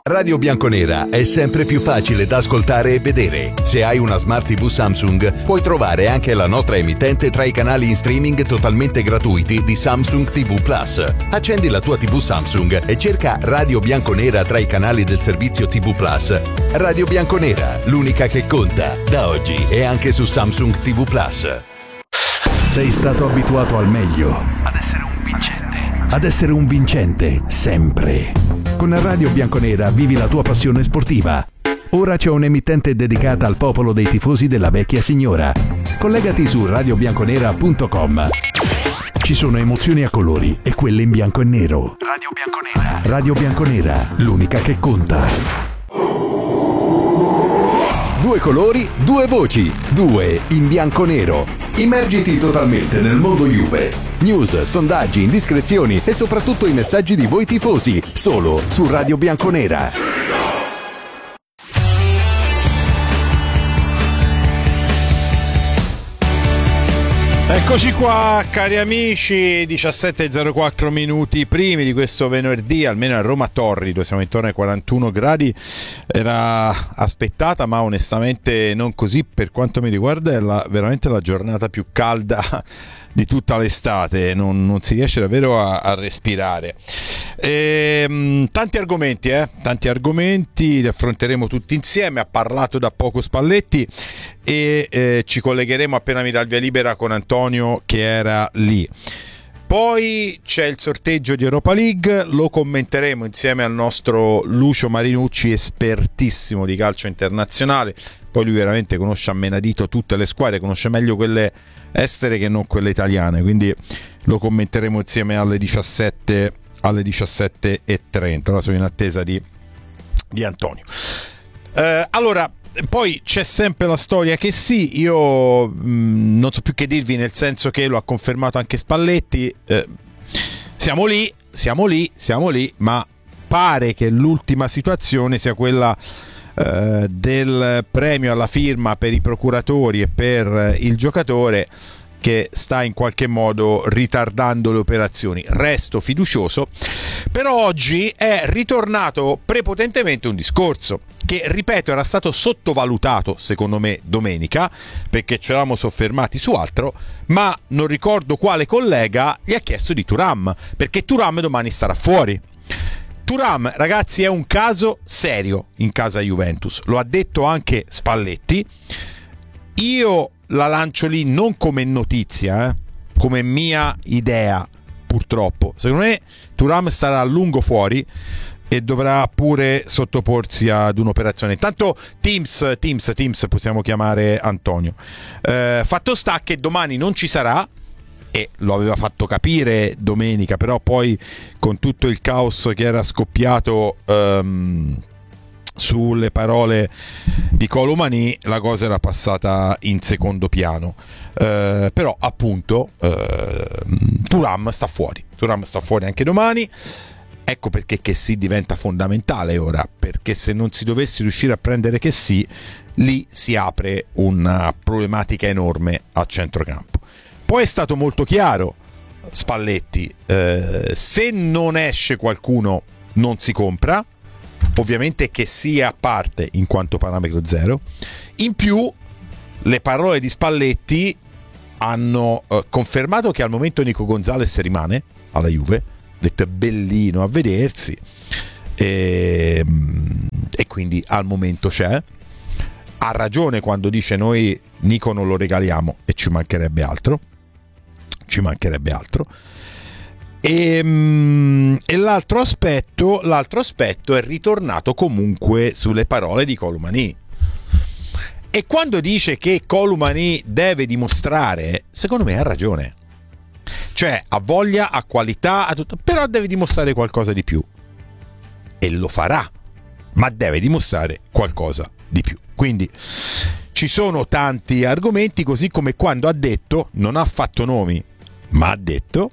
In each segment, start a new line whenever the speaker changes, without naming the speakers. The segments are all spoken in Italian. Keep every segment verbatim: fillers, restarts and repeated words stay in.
Radio Bianconera è sempre più facile da ascoltare e vedere. Se hai una Smart tivù Samsung, puoi trovare anche la nostra emittente tra i canali in streaming totalmente gratuiti di Samsung tivù Plus. Accendi la tua tivù Samsung e cerca Radio Bianconera tra i canali del servizio tivù Plus. Radio Bianconera, l'unica che conta, da oggi e anche su Samsung tivù Plus.
Sei stato abituato al meglio, ad essere un vincente, ad essere un vincente sempre. Con Radio Bianconera vivi la tua passione sportiva. Ora c'è un'emittente dedicata al popolo dei tifosi della vecchia signora. Collegati su radio bianconera punto com. Ci sono emozioni a colori e quelle in bianco e nero. Radio Bianconera. Radio Bianconera, l'unica che conta.
Due colori, due voci, due in bianco-nero. Immergiti totalmente nel mondo Juve. News, sondaggi, indiscrezioni e soprattutto i messaggi di voi tifosi, solo su Radio Bianconera.
Eccoci qua, cari amici, diciassette e zero quattro minuti primi di questo venerdì, almeno a Roma Torrido, siamo intorno ai quarantuno gradi, era aspettata ma onestamente non così, per quanto mi riguarda è la, veramente la giornata più calda di tutta l'estate, non, non si riesce davvero a, a respirare. E, tanti argomenti, eh? tanti argomenti, li affronteremo tutti insieme. Ha parlato da poco Spalletti e eh, ci collegheremo appena mi dà il via libera con Antonio che era lì. Poi c'è il sorteggio di Europa League, lo commenteremo insieme al nostro Lucio Marinucci, espertissimo di calcio internazionale. Poi lui veramente conosce a menadito tutte le squadre, conosce meglio quelle estere che non quelle italiane, quindi lo commenteremo insieme alle diciassette alle diciassette e trenta. Ora sono in attesa di, di Antonio. Eh, allora, poi c'è sempre la storia che sì, io mh, non so più che dirvi, nel senso che lo ha confermato anche Spalletti, eh, siamo lì, siamo lì, siamo lì, ma pare che l'ultima situazione sia quella eh, del premio alla firma per i procuratori e per il giocatore, che sta in qualche modo ritardando le operazioni. Resto fiducioso, però oggi è ritornato prepotentemente un discorso che, ripeto, era stato sottovalutato secondo me domenica, perché ci eravamo soffermati su altro, ma non ricordo quale collega gli ha chiesto di Thuram, perché Thuram domani starà fuori. Thuram, ragazzi, è un caso serio in casa Juventus, lo ha detto anche Spalletti. Io la lancio lì non come notizia, eh, come mia idea, purtroppo. Secondo me Thuram starà a lungo fuori e dovrà pure sottoporsi ad un'operazione. Intanto Teams, Teams, Teams possiamo chiamare Antonio. Eh, fatto sta che domani non ci sarà, e lo aveva fatto capire domenica, però poi con tutto il caos che era scoppiato um, sulle parole di Kolo Muani, la cosa era passata in secondo piano. Uh, però appunto uh, Thuram sta fuori, Thuram sta fuori anche domani. Ecco perché Kessie diventa fondamentale ora, perché se non si dovesse riuscire a prendere Kessie, lì si apre una problematica enorme a centrocampo. Poi è stato molto chiaro Spalletti, eh, se non esce qualcuno non si compra, ovviamente Kessie a parte in quanto parametro zero. In più le parole di Spalletti hanno eh, confermato che al momento Nico Gonzalez rimane alla Juve, detto è bellino a vedersi, e, e quindi al momento c'è. Ha ragione quando dice noi Nico non lo regaliamo, e ci mancherebbe altro, ci mancherebbe altro. E, e l'altro aspetto, l'altro aspetto è ritornato comunque sulle parole di Kolo Muani. E quando dice che Kolo Muani deve dimostrare, secondo me ha ragione. Cioè ha voglia, ha qualità, ha tutto, però deve dimostrare qualcosa di più. E lo farà, ma deve dimostrare qualcosa di più. Quindi ci sono tanti argomenti, così come quando ha detto, non ha fatto nomi, ma ha detto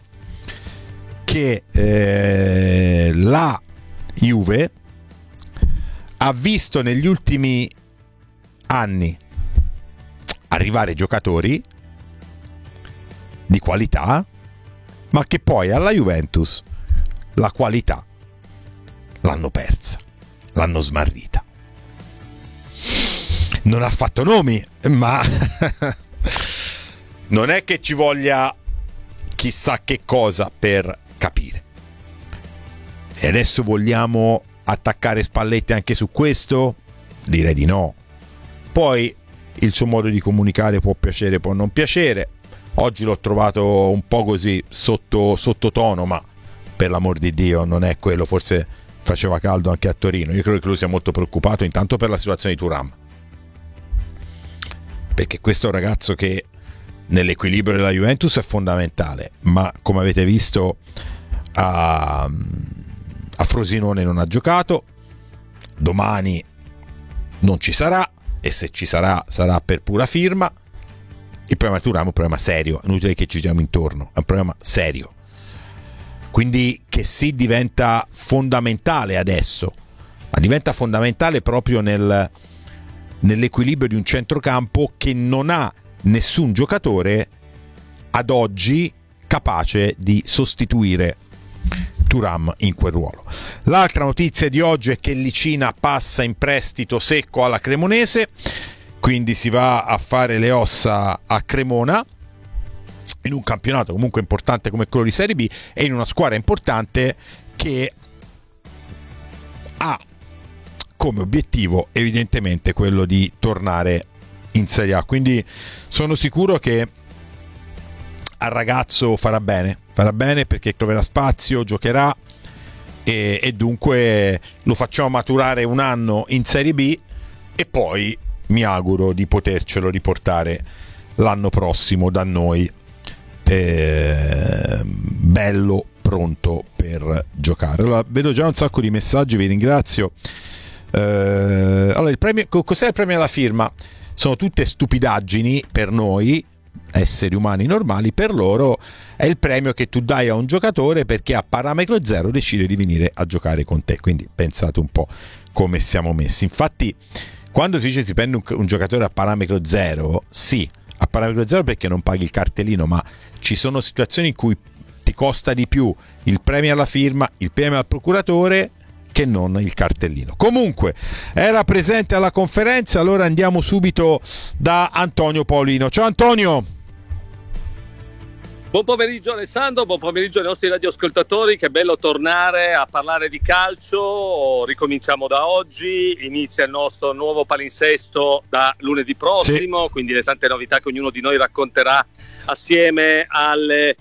che eh, la Juve ha visto negli ultimi anni arrivare giocatori di qualità, ma che poi alla Juventus la qualità l'hanno persa. l'hanno smarrita. Non ha fatto nomi, ma non è che ci voglia chissà che cosa per capire. E adesso vogliamo attaccare Spalletti anche su questo? Direi di no. Poi il suo modo di comunicare può piacere, può non piacere. Oggi l'ho trovato un po' così sotto sottotono, ma per l'amor di Dio non è quello. Forse faceva caldo anche a Torino. Io credo che lui sia molto preoccupato intanto per la situazione di Thuram, perché questo è un ragazzo che nell'equilibrio della Juventus è fondamentale, ma come avete visto a, a Frosinone non ha giocato, domani non ci sarà, e se ci sarà sarà per pura firma. Il problema di Thuram è un problema serio, è inutile che ci giriamo intorno, è un problema serio, quindi che sì, diventa fondamentale adesso, ma diventa fondamentale proprio nel, nell'equilibrio di un centrocampo che non ha nessun giocatore ad oggi capace di sostituire Thuram in quel ruolo. L'altra notizia di oggi è che Licina passa in prestito secco alla Cremonese, quindi si va a fare le ossa a Cremona in un campionato comunque importante come quello di Serie B e in una squadra importante che ha come obiettivo evidentemente quello di tornare in Serie A, quindi sono sicuro che al ragazzo farà bene, farà bene perché troverà spazio, giocherà e, e dunque lo facciamo maturare un anno in Serie B e poi mi auguro di potercelo riportare l'anno prossimo da noi, eh, bello, pronto per giocare. Allora, vedo già un sacco di messaggi, vi ringrazio. Eh, allora, il premio, cos'è il premio alla firma? Sono tutte stupidaggini per noi esseri umani normali, per loro è il premio che tu dai a un giocatore perché a parametro zero decide di venire a giocare con te, quindi pensate un po' come siamo messi. Infatti quando si dice si prende un, un giocatore a parametro zero, sì, a parametro zero perché non paghi il cartellino, ma ci sono situazioni in cui ti costa di più il premio alla firma, il premio al procuratore che non il cartellino. Comunque era presente alla conferenza, allora andiamo subito da Antonio Paolino. Ciao Antonio.
Buon pomeriggio Alessandro, buon pomeriggio ai nostri radioascoltatori, che bello tornare a parlare di calcio. Ricominciamo da oggi, inizia il nostro nuovo palinsesto da lunedì prossimo, sì. Quindi le tante novità che ognuno di noi racconterà assieme alle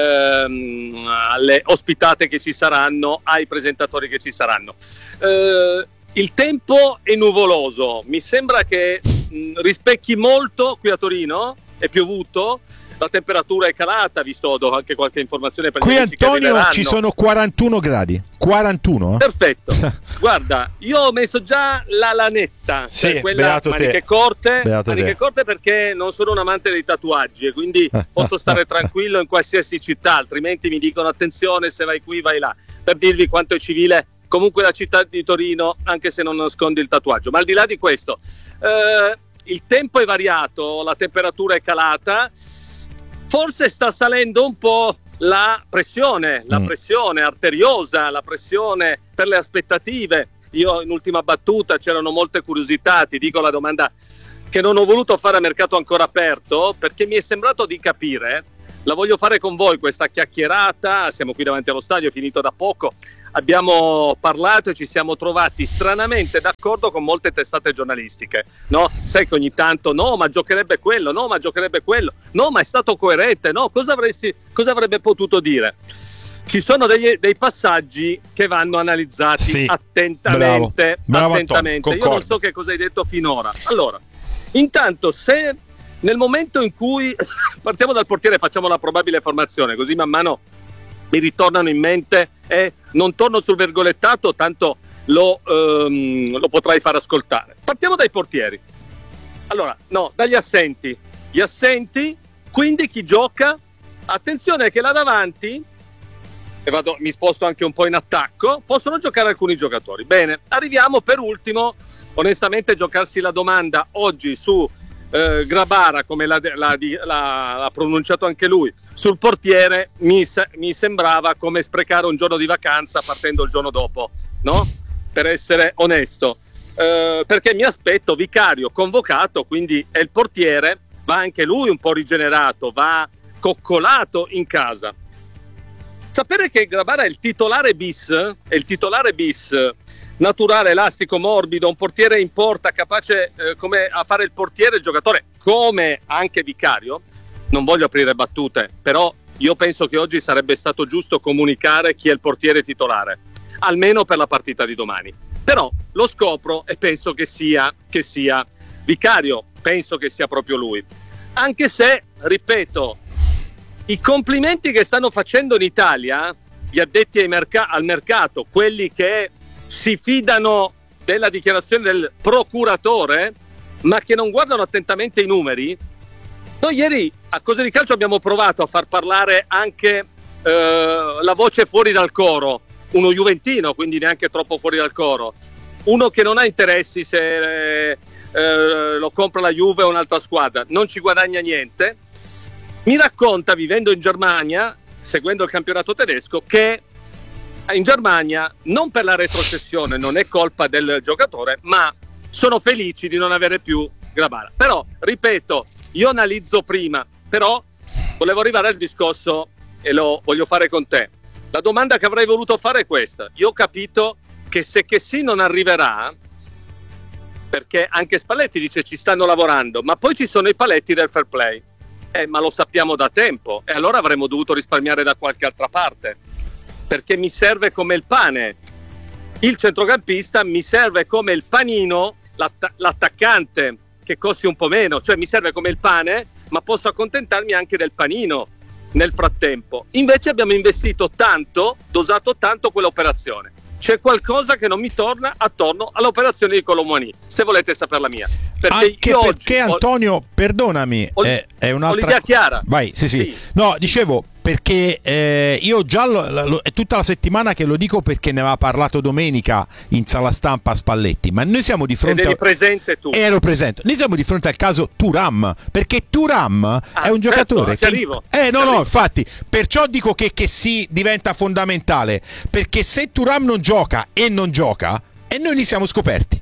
Ehm, alle ospitate che ci saranno, ai presentatori che ci saranno. Eh, il tempo è nuvoloso, mi sembra che mh, rispecchi molto qui a Torino, è piovuto, la temperatura è calata, visto do anche qualche informazione per
qui Antonio ci sono quarantuno gradi quarantuno eh?
Perfetto. Guarda, io ho messo già la lanetta,
sì,
cioè quella maniche corte, maniche corte perché non sono un amante dei tatuaggi e quindi posso stare tranquillo in qualsiasi città, altrimenti mi dicono attenzione, se vai qui vai là, per dirvi quanto è civile comunque la città di Torino, anche se non nasconde il tatuaggio. Ma al di là di questo, eh, il tempo è variato, la temperatura è calata. Forse sta salendo un po' la pressione, la pressione arteriosa, la pressione per le aspettative. Io in ultima battuta c'erano molte curiosità, ti dico la domanda che non ho voluto fare a mercato ancora aperto, perché mi è sembrato di capire, la voglio fare con voi questa chiacchierata, siamo qui davanti allo stadio, è finito da poco, abbiamo parlato e ci siamo trovati stranamente d'accordo con molte testate giornalistiche, no? Sai che ogni tanto no, ma giocherebbe quello, no, ma giocherebbe quello, no, ma è stato coerente, no, cosa avresti, cosa avrebbe potuto dire? Ci sono degli, dei passaggi che vanno analizzati sì, attentamente,
bravo, bravo
attentamente. Io non so che cosa hai detto finora. Allora, intanto se nel momento in cui partiamo dal portiere, facciamo la probabile formazione, così man mano mi ritornano in mente e non torno sul virgolettato, tanto lo, ehm, lo potrai far ascoltare. Partiamo dai portieri. Allora, no, dagli assenti. Gli assenti, quindi chi gioca? Attenzione che là davanti, e vado, mi sposto anche un po' in attacco, possono giocare alcuni giocatori. Bene, arriviamo per ultimo, onestamente giocarsi la domanda oggi su Eh, Grabara, come l'ha, l'ha, l'ha, l'ha pronunciato anche lui, sul portiere mi, mi sembrava come sprecare un giorno di vacanza partendo il giorno dopo, no? per essere onesto, eh, perché mi aspetto Vicario convocato, quindi è il portiere, va anche lui un po' rigenerato, va coccolato in casa. Sapere che Grabara è il titolare bis, è il titolare bis, naturale, elastico, morbido, un portiere in porta, capace eh, come a fare il portiere, il giocatore, come anche Vicario. Non voglio aprire battute, però io penso che oggi sarebbe stato giusto comunicare chi è il portiere titolare, almeno per la partita di domani. Però lo scopro e penso che sia, che sia Vicario, penso che sia proprio lui. Anche se, ripeto, i complimenti che stanno facendo in Italia gli addetti ai merc- al mercato, quelli che si fidano della dichiarazione del procuratore, ma che non guardano attentamente i numeri. Noi ieri a Cose di Calcio abbiamo provato a far parlare anche eh, la voce fuori dal coro, uno juventino, quindi neanche troppo fuori dal coro, uno che non ha interessi se eh, eh, lo compra la Juve o un'altra squadra, non ci guadagna niente. Mi racconta, vivendo in Germania, seguendo il campionato tedesco, che in Germania non per la retrocessione, non è colpa del giocatore, ma sono felici di non avere più Grabara. Però, ripeto, io analizzo prima, però volevo arrivare al discorso e lo voglio fare con te. La domanda che avrei voluto fare è questa. Io ho capito che se che sì non arriverà, perché anche Spalletti dice ci stanno lavorando, ma poi ci sono i paletti del fair play. Eh, ma lo sappiamo da tempo, e allora avremmo dovuto risparmiare da qualche altra parte, perché mi serve come il pane. Il centrocampista mi serve come il panino, l'att- l'attaccante che costi un po' meno, cioè mi serve come il pane, ma posso accontentarmi anche del panino nel frattempo. Invece abbiamo investito tanto, dosato tanto quell'operazione. C'è qualcosa che non mi torna attorno all'operazione di Kolo Muani, se volete sapere la mia. Perché
Anche
io
perché
oggi
Antonio, ho, perdonami,
ho,
è, è un'altra
ho l'idea chiara.
Vai, sì, sì.
sì.
No, dicevo perché eh, io già lo, lo, è tutta la settimana che lo dico, perché ne aveva parlato domenica in sala stampa a Spalletti, ma noi siamo di fronte
Ed eri
a...
presente tu.
Ero presente. Noi siamo di fronte al caso Thuram, perché Thuram ah, è un
certo,
giocatore
ci
che...
arrivo.
Eh no,
ci
no,
arrivo.
infatti, perciò dico che, che sì, diventa fondamentale, perché se Thuram non gioca e non gioca, e noi li siamo scoperti.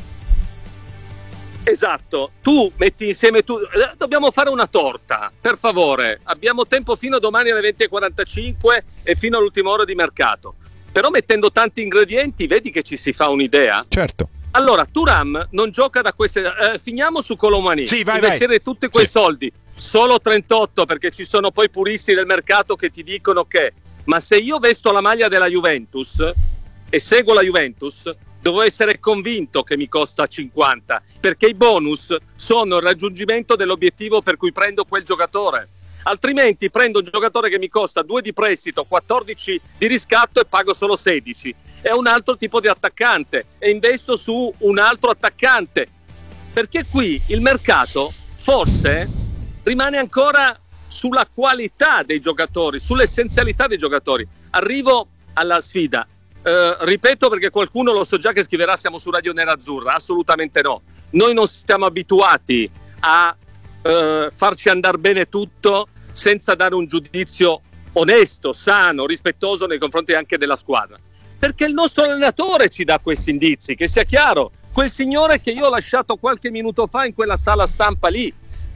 Esatto, tu metti insieme tu, dobbiamo fare una torta, per favore, abbiamo tempo fino a domani alle venti e quarantacinque e fino all'ultima ora di mercato, però mettendo tanti ingredienti vedi che ci si fa un'idea.
Certo.
Allora, Thuram non gioca da queste, eh, finiamo su Kolo Muani,
sì, vai,
investire
vai.
tutti quei
sì.
soldi, solo trentotto, perché ci sono poi puristi del mercato che ti dicono che, ma se io vesto la maglia della Juventus e seguo la Juventus, devo essere convinto che mi costa cinquanta, perché i bonus sono il raggiungimento dell'obiettivo per cui prendo quel giocatore. Altrimenti prendo un giocatore che mi costa due di prestito, quattordici di riscatto e pago solo sedici. È un altro tipo di attaccante e investo su un altro attaccante. Perché qui il mercato forse rimane ancora sulla qualità dei giocatori, sull'essenzialità dei giocatori. Arrivo alla sfida. Uh, ripeto, perché qualcuno lo so già che scriverà siamo su Radio Nerazzurra, assolutamente no. Noi non siamo abituati a uh, farci andare bene tutto senza dare un giudizio onesto, sano, rispettoso nei confronti anche della squadra, perché il nostro allenatore ci dà questi indizi, che sia chiaro, quel signore che io ho lasciato qualche minuto fa in quella sala stampa lì,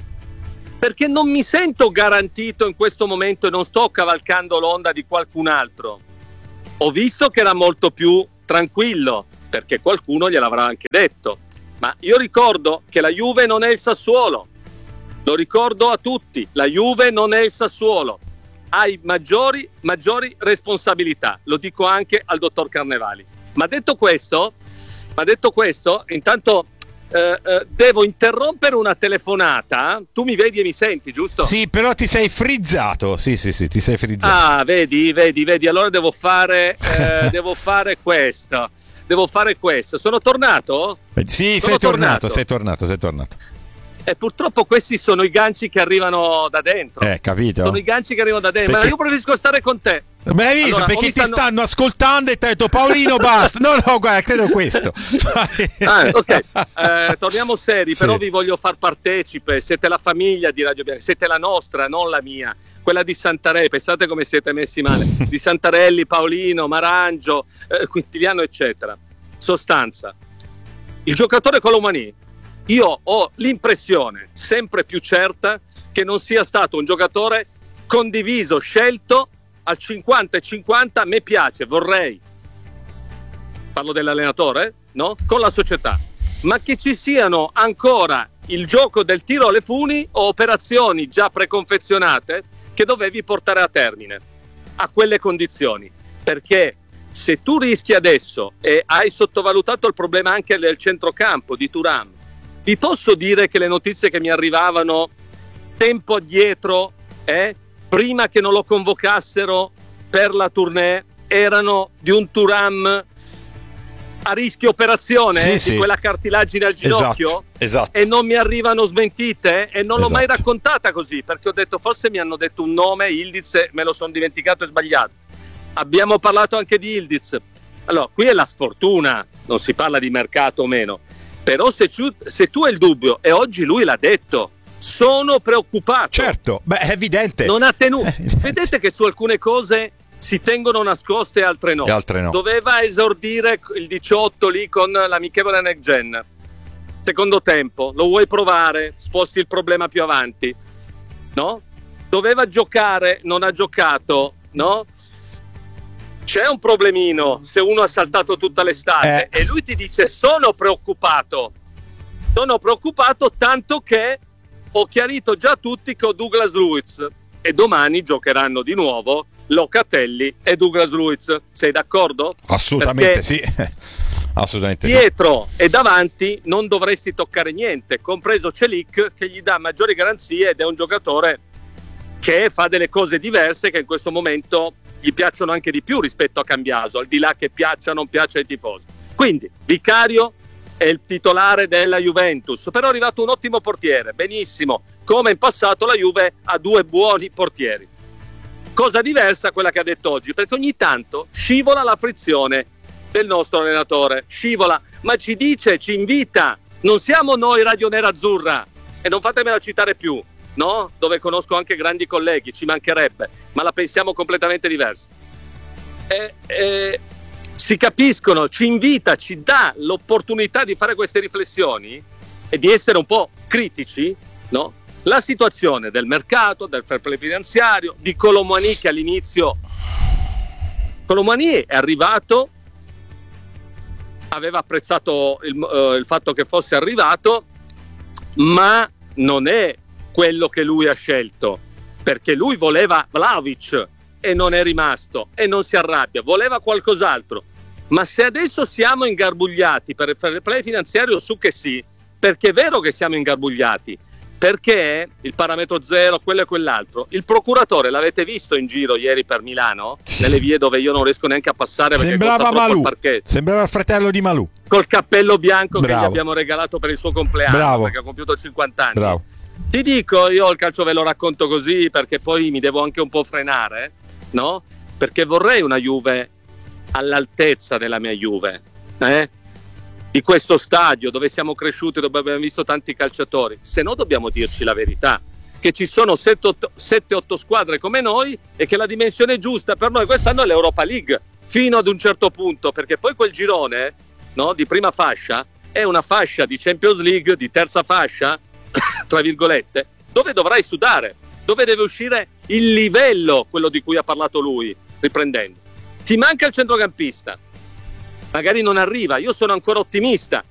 perché non mi sento garantito in questo momento e non sto cavalcando l'onda di qualcun altro. Ho visto che era molto più tranquillo, perché qualcuno gliel'avrà anche detto, ma io ricordo che la Juve non è il Sassuolo, lo ricordo a tutti, la Juve non è il Sassuolo, hai maggiori, maggiori responsabilità, lo dico anche al dottor Carnevali. Ma detto questo, ma detto questo, intanto eh, eh, devo interrompere una telefonata, tu mi vedi e mi senti, giusto?
Sì, però ti sei frizzato, sì sì sì, ti sei frizzato.
Ah, vedi, vedi, vedi, allora devo fare, eh, devo fare questo, devo fare questo. Sono tornato?
Sì,
Sono
sei tornato,
tornato,
sei tornato, sei tornato.
E purtroppo questi sono i ganci che arrivano da dentro.
Eh, capito?
Sono i ganci che arrivano da dentro,
Perché...
ma io preferisco stare con te.
Beh, hai visto,
allora,
perché ti
stanno...
stanno ascoltando e ti ha detto Paolino basta. No, no, guarda, credo questo.
ah, ok, eh, torniamo seri,
sì.
Però vi voglio far partecipe. Siete la famiglia di Radio Bianca, siete la nostra, non la mia, quella di Santarelli. Pensate come siete messi male. Di Santarelli, Paolino, Marangio, eh, Quintiliano, eccetera. sostanza, il giocatore Kolo Muani, io ho l'impressione sempre più certa che non sia stato un giocatore condiviso, scelto al cinquanta e cinquanta, a me piace, vorrei, parlo dell'allenatore, no? Con la società, ma che ci siano ancora il gioco del tiro alle funi o operazioni già preconfezionate che dovevi portare a termine a quelle condizioni, perché se tu rischi adesso e hai sottovalutato il problema anche del centrocampo di Thuram, vi posso dire che le notizie che mi arrivavano tempo addietro, eh, prima che non lo convocassero per la tournée, erano di un Thuram a rischio operazione, sì, eh, sì. di quella cartilagine al ginocchio,
esatto, esatto.
E non mi arrivano smentite e non l'ho
esatto.
mai raccontata così, perché ho detto forse mi hanno detto un nome, Ildiz, me lo sono dimenticato e sbagliato. Abbiamo parlato anche di Ildiz. Allora, qui è la sfortuna, non si parla di mercato o meno, però se tu, se tu hai il dubbio, e oggi lui l'ha detto, sono preoccupato.
Certo, beh, è evidente.
Non ha tenuto. Vedete che su alcune cose si tengono nascoste e altre no.
E altre no.
Doveva esordire il diciotto lì con l'amichevole Next Gen. Secondo tempo, lo vuoi provare? Sposti il problema più avanti, no? Doveva giocare, non ha giocato, no? C'è un problemino se uno ha saltato tutta l'estate eh. e lui ti dice sono preoccupato. Sono preoccupato tanto che ho chiarito già a tutti che ho Douglas Luiz e domani giocheranno di nuovo Locatelli e Douglas Luiz. Sei d'accordo?
Assolutamente Perché sì. Assolutamente
dietro sì. E davanti non dovresti toccare niente, compreso Celik, che gli dà maggiori garanzie ed è un giocatore che fa delle cose diverse che in questo momento gli piacciono anche di più rispetto a Cambiaso, al di là che piaccia o non piaccia ai tifosi. Quindi Vicario è il titolare della Juventus, però è arrivato un ottimo portiere, benissimo, come in passato la Juve ha due buoni portieri. Cosa diversa quella che ha detto oggi, perché ogni tanto scivola la frizione del nostro allenatore, scivola, ma ci dice, ci invita, non siamo noi Radio Nerazzurra, e non fatemela citare più, no? Dove conosco anche grandi colleghi, ci mancherebbe, ma la pensiamo completamente diversa. E, e, si capiscono, ci invita, ci dà l'opportunità di fare queste riflessioni e di essere un po' critici, no? La situazione del mercato, del fair play finanziario, di Kolo Muani che all'inizio Kolo Muani è arrivato, aveva apprezzato il, uh, il fatto che fosse arrivato, ma non è quello che lui ha scelto, perché lui voleva Vlahovic e non è rimasto e non si arrabbia, voleva qualcos'altro. Ma se adesso siamo ingarbugliati per il fair play finanziario, su che sì, perché è vero che siamo ingarbugliati, perché il parametro zero, quello e quell'altro, il procuratore l'avete visto in giro ieri per Milano, sì. Nelle vie dove io non riesco neanche a passare perché
sembrava
costa
Malù,
il parcheggio.
Sembrava il fratello di Malù
col cappello bianco. Bravo. Che gli abbiamo regalato per il suo compleanno. Bravo. Perché ha compiuto cinquanta anni.
Bravo.
Ti dico, io il calcio ve lo racconto così perché poi mi devo anche un po' frenare, no? Perché vorrei una Juve all'altezza della mia Juve, eh? Di questo stadio dove siamo cresciuti, dove abbiamo visto tanti calciatori. Se no dobbiamo dirci la verità, che ci sono sette otto squadre come noi e che la dimensione giusta per noi quest'anno è l'Europa League, fino ad un certo punto, perché poi quel girone, no, di prima fascia è una fascia di Champions League, di terza fascia, tra virgolette, dove dovrai sudare, dove deve uscire il livello, quello di cui ha parlato lui, riprendendo. Ti manca il centrocampista, magari non arriva, io sono ancora ottimista,